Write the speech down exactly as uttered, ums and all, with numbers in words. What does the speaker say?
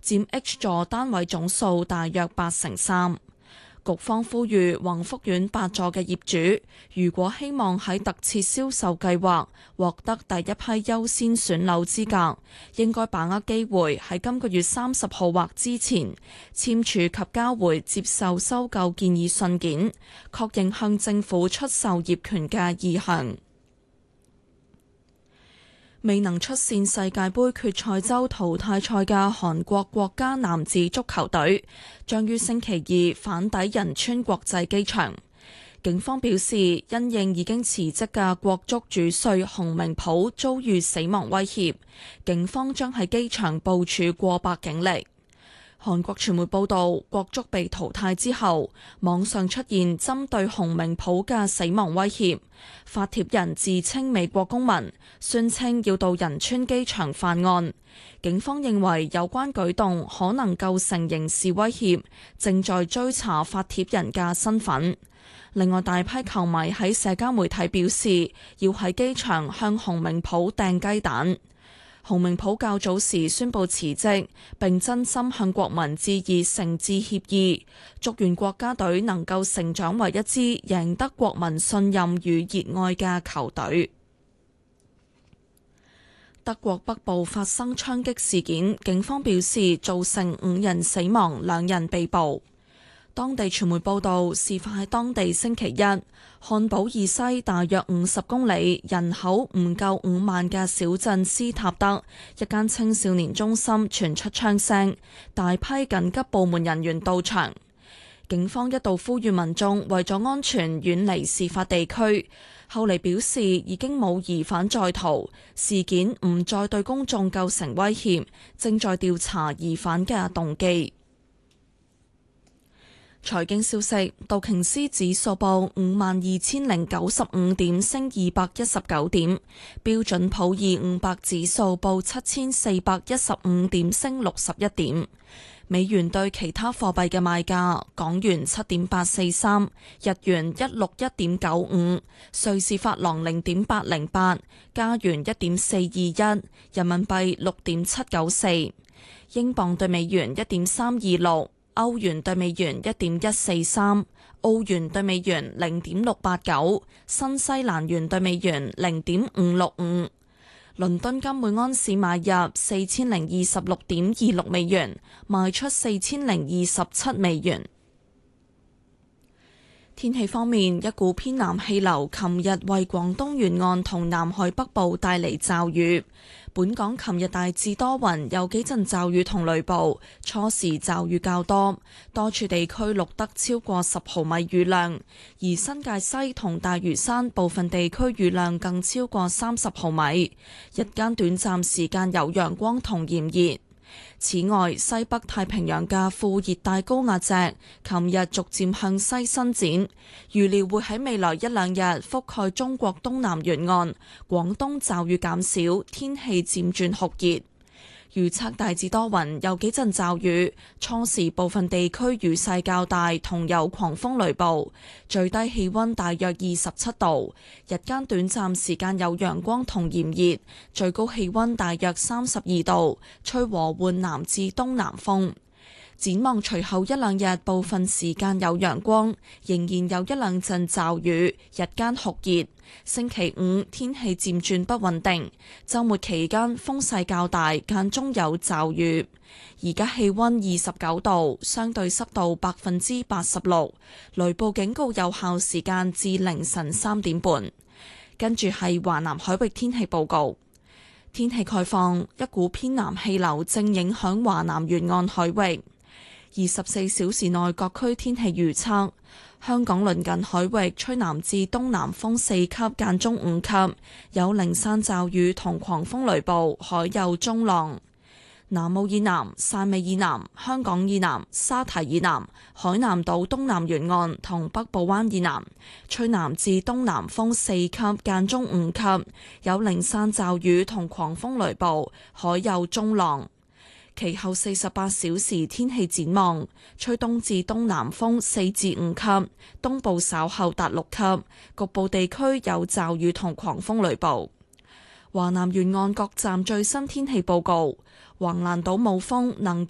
佔 H 座單位總數大約八成三。局方呼籲宏福苑八座嘅業主，如果希望喺特設銷售計劃獲得第一批優先選樓資格，應該把握機會喺今個月三十號或之前簽署及交回接受收購建議信件，確認向政府出售業權嘅意向。未能出線世界盃決賽周淘汰賽嘅韓國國家男子足球隊將於星期二返抵仁川國際機場。警方表示，因應已經辭職嘅國足主帥洪明甫遭遇死亡威脅，警方將喺機場部署過百警力。韓國傳媒報道，國足被淘汰之後，網上出現針對洪明甫嘅死亡威脅，發帖人自稱美國公民，宣稱要到仁川機場犯案。警方認為有關舉動可能構成刑事威脅，正在追查發帖人嘅身份。另外，大批球迷喺社交媒體表示，要喺機場向洪明甫掟雞蛋。洪明甫較早時宣布辭職，並真心向國民致以誠摯歉意，祝願國家隊能夠成長為一支贏得國民信任與熱愛嘅球隊。德國北部發生槍擊事件，警方表示造成五人死亡，兩人被捕。當地傳媒報道，事發喺當地星期一，漢堡以西大約五十公里、人口唔夠五萬嘅小鎮斯塔德，一間青少年中心傳出槍聲，大批緊急部門人員到場。警方一度呼籲民眾為咗安全遠離事發地區，後嚟表示已經冇疑犯在逃，事件唔再對公眾構成威脅，正在調查疑犯嘅動機。財經消息，道瓊斯指數報五萬二千零九十五點，升二百一十九點；標準普爾五百指數報七千四百一十五點，升六十一點。美元對其他貨幣嘅賣價：港元七點八四三，日元一六一點九五，瑞士法郎零點八零八，加元一點四二一，人民幣六點七九四，英鎊對美元一點三二六。歐元對美元一點一四三，澳元對美元零點六八九，新西蘭元對美元零點五六五。倫敦金每安士買入四千零二十六點二六美元，賣出四千零二十七美元。天氣方面，一股偏南氣流琴日為廣東沿岸同南海北部帶嚟驟雨。本港琴日大致多雲，有幾陣驟雨同雷暴，初時驟雨較多，多處地區錄得超過十毫米雨量，而新界西同大嶼山部分地區雨量更超過三十毫米。日間短暫時間有陽光同炎熱。此外，西北太平洋嘅副熱帶高壓脊琴日逐漸向西伸展，預料會喺未來一兩日覆蓋中國東南沿岸，廣東驟雨減少，天氣漸轉酷熱。預測大致多雲，有幾陣驟雨，初時部分地區雨勢較大，同有狂風雷暴，最低氣溫大約二十七度，日間短暫時間有陽光同炎熱，最高氣溫大約三十二度，吹和緩南至東南風。展望隨後一兩日，部分時間有陽光，仍然有一兩陣驟雨，日間酷熱。星期五天氣漸轉不穩定，週末期間風勢較大，間中有驟雨。而家氣溫二十九度，相對濕度百分之八十六，雷暴警告有效時間至凌晨三點半。跟住係華南海域天氣報告。天氣概況，一股偏南氣流正影響華南沿岸海域。二十四小時內各區天氣預測：香港鄰近海域吹南至東南風四級，間中五級，有零散驟雨同狂風雷暴，海有中浪。南澳以南、汕尾以南、香港以南、沙堤以南、海南島東南沿岸同北部灣以南吹南至東南風四級，間中五級，有零散驟雨同狂風雷暴，海有中浪。其後四十八小時天氣展望，吹東至東南風四至五級，東部稍後達六級，局部地區有驟雨同狂風雷暴。華南沿岸各站最新天氣報告：橫瀾島冇風，能見